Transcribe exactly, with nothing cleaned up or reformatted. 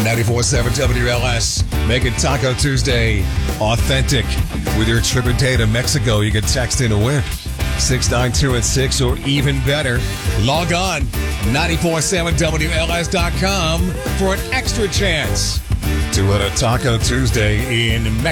ninety-four point seven W L S. Make it Taco Tuesday authentic with your trip a day to Mexico. You can text in a win. six nine two and six, or even better, log on ninety-four point seven W L S dot com for an extra chance to win a Taco Tuesday in Mexico.